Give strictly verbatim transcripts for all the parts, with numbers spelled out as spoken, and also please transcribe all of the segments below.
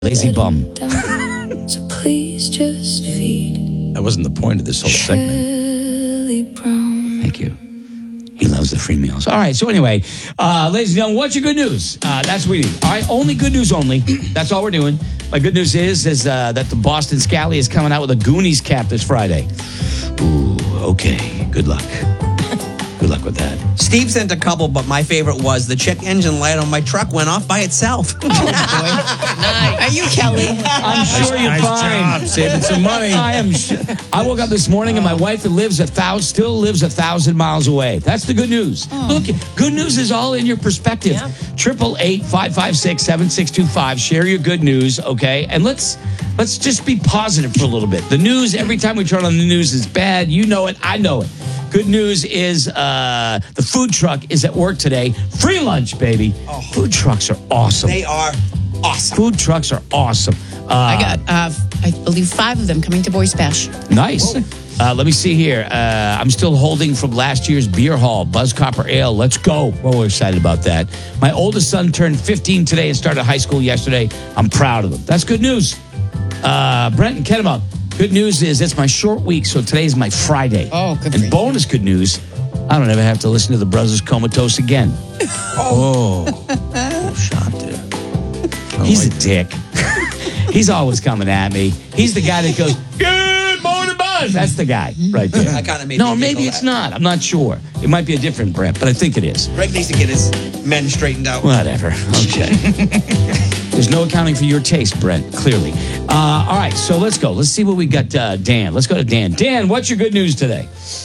Lazy bum. So please just feed That wasn't the point of this whole segment. Charlie Brown. Thank you. He loves the free meals. All right, so anyway, uh, ladies and gentlemen, what's your good news? Uh, that's what we need. All right, only good news only. That's all we're doing. My good news is is uh, that the Boston Scally is coming out with a Goonies cap this Friday. Ooh, okay. Good luck. Good luck with that. Steve sent a couple, but my favorite was the check engine light on my truck went off by itself. Are you Kelly? I'm sure you're nice fine. job, saving some money. I am. Sh- I woke up this morning and my wife that lives a thousand still lives a thousand miles away. That's the good news. Look, good news is all in your perspective. Triple eight five five six seven six two five. Share your good news, okay? And let's let's just be positive for a little bit. The news every time we turn on the news is bad. You know it. I know it. Good news is uh, the food truck is at work today. Free lunch, baby. Oh. Food trucks are awesome. They are awesome. Food trucks are awesome. Uh, I got, uh, I believe, five of them coming to Boys Bash. Nice. Uh, let me see here. Uh, I'm still holding from last year's beer hall, Buzz Copper Ale. Let's go. Well, we're excited about that. My oldest son turned fifteen today and started high school yesterday. I'm proud of him. That's good news. Uh, Brent and Kenema, good news is it's my short week, so today's my Friday. Oh, good for And you. bonus good news, I don't ever have to listen to the Brothers Comatose again. Oh, oh shot there. I He's like a dick. He's always coming at me. He's the guy that goes, good morning, Buzz. That's the guy right there. That kinda made no, me maybe giggle it's that. not. I'm not sure. It might be a different Brent, but I think it is. Greg needs to get his men straightened out. Whatever. Okay. There's no accounting for your taste, Brent, clearly. Uh, all right, so let's go. Let's see what we got, uh, Dan. Let's go to Dan. Dan, what's your good news today?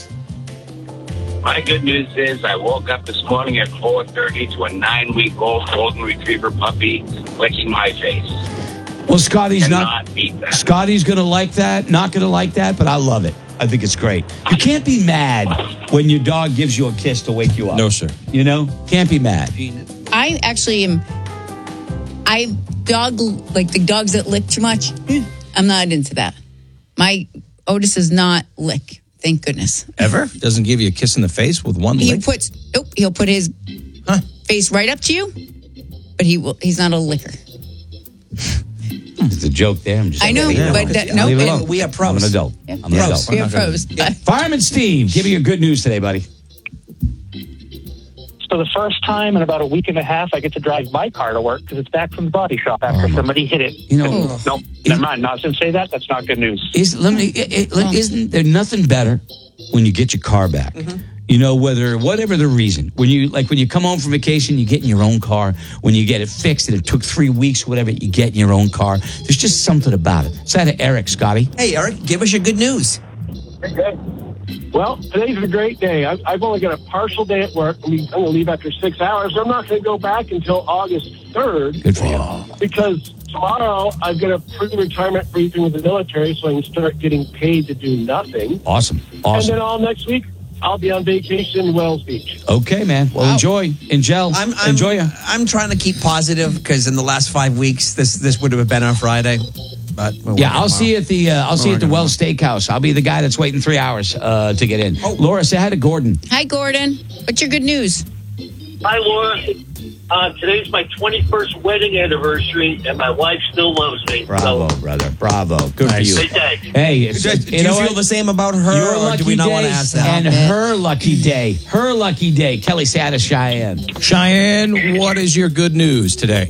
My good news is I woke up this morning at four thirty to a nine-week-old golden retriever puppy licking my face. Well, Scotty's not... Cannot beat that. Scotty's going to like that, not going to like that, but I love it. I think it's great. You can't be mad when your dog gives you a kiss to wake you up. No, sir. You know? Can't be mad. I actually am. I dog like the dogs that lick too much. I'm not into that. My Otis does not lick. Thank goodness. Ever? Doesn't give you a kiss in the face with one He lick? puts nope. He'll put his Huh. face right up to you, but he will. He's not a licker. It's a joke there. I'm just I know, Yeah, but that, no. leave it and- alone. We are pros. I'm an adult. Yeah. I'm an Pros. adult. We are pros. Fireman Steve, give me your good news today, buddy. For the first time in about a week and a half, I get to drive my car to work because it's back from the body shop after Oh, my- somebody hit it. You know, No, never mind. Not to say that. That's not good news. is let me. It, it, Oh. Isn't there nothing better when you get your car back? Mm-hmm. You know, whether whatever the reason, when you like when you come home from vacation, you get in your own car. When you get it fixed, and it took three weeks, whatever, you get in your own car. There's just something about it. Say hi to Eric, Scotty. Hey, Eric, give us your good news. Well, today's a great day. I've, I've only got a partial day at work. I mean, I'm going to leave after six hours. I'm not going to go back until August third Good for you. because tomorrow I've got a pre-retirement briefing with the military so I can start getting paid to do nothing. Awesome, And then awesome. all next week, I'll be on vacation in Wells Beach. Okay, man. Well, Wow. enjoy, enjoy, I'm, I'm, enjoy ya. I'm trying to keep positive because in the last five weeks, this this would have been on Friday. But we're Yeah, working I'll see you at the uh, I'll see you at the Wells Steakhouse. I'll be the guy that's waiting three hours uh, to get in. Laura, say hi to Gordon. Hi, Gordon. What's your good news? Hi, Laura. Uh, today's my twenty-first wedding anniversary, and my wife still loves me. Bravo, So, brother. Bravo. Good Nice. for you. great day. Hey, it's, Do, it's- do you you know feel what? the same about her, Your or lucky do we not want to day ask that? and her lucky day. Her lucky day. Kelly, say hi to Cheyenne. Cheyenne, what is your good news today?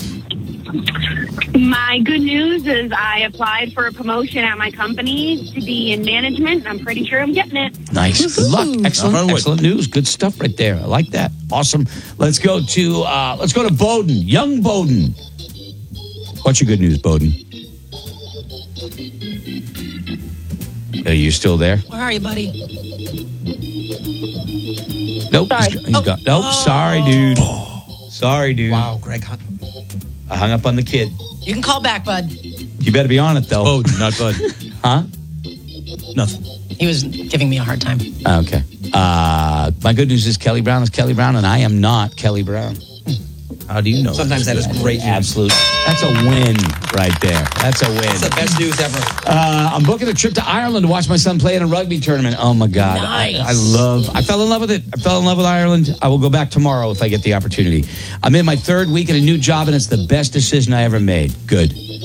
My good news is I applied for a promotion at my company to be in management, and I'm pretty sure I'm getting it. Nice. Good luck. Excellent. Knock on wood. Excellent news. Good stuff right there. I like that. Awesome. Let's go to uh, let's go to Bowden. Young Bowden. What's your good news, Bowden? Are you still there? Where are you, buddy? Nope. Sorry. He's, he's Oh. gone. Nope. Sorry, dude. Sorry, dude. Wow, Greg. Hunt. I hung up on the kid. You can call back, bud. You better be on it, though. Oh, not Bud. Huh? Nothing. He was giving me a hard time. Okay. Uh, my good news is Kelly Brown is Kelly Brown, and I am not Kelly Brown. How do you know? Sometimes that is great news. Absolute. That's a win right there. That's a win. That's the best news ever. Uh, I'm booking a trip to Ireland to watch my son play in a rugby tournament. Oh my God. Nice. I, I love, I fell in love with it. I fell in love with Ireland. I will go back tomorrow if I get the opportunity. I'm in my third week at a new job and it's the best decision I ever made. Good.